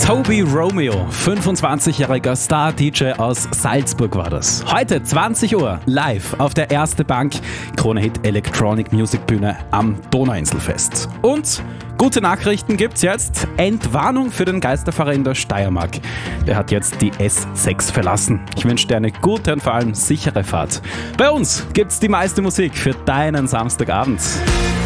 Toby Romeo, 25-jähriger Star-DJ aus Salzburg war das. Heute 20 Uhr live auf der Erste Bank Krone-Hit Electronic Music Bühne am Donauinselfest. Und gute Nachrichten gibt's jetzt. Entwarnung für den Geisterfahrer in der Steiermark. Der hat jetzt die S6 verlassen. Ich wünsche dir eine gute und vor allem sichere Fahrt. Bei uns gibt's die meiste Musik für deinen Samstagabend.